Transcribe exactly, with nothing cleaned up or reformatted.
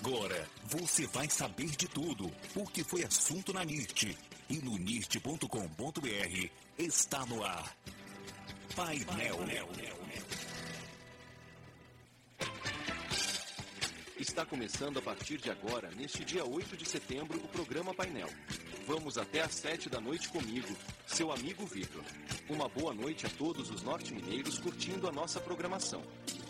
Agora você vai saber de tudo o que foi assunto na N I R T. E no N I R T ponto com ponto B R está no ar. Painel. Está começando a partir de agora, neste dia oito de setembro, o programa Painel. Vamos até às sete da noite comigo, seu amigo Vitor. Uma boa noite a todos os norte-mineiros curtindo a nossa programação.